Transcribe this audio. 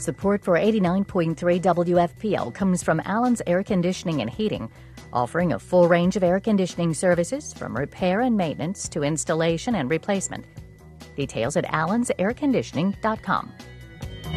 Support for 89.3 WFPL comes from Allen's Air Conditioning and Heating, offering a full range of air conditioning services from repair and maintenance to installation and replacement. Details at allensairconditioning.com.